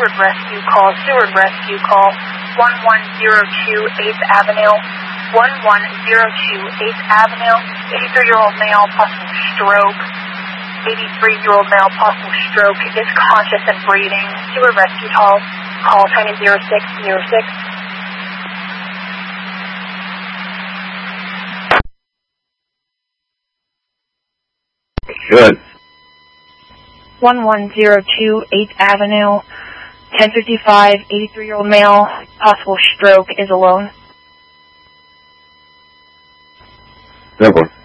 Seward Rescue call, 1102 8th Avenue, 1102 8th Avenue, 83-year-old male, possible stroke, 83-year-old male, possible stroke, is conscious and breathing. Seward Rescue call time is 0606. Good. 1102 8th Avenue, 1055, 83-year-old male, possible stroke, is alone. Simple.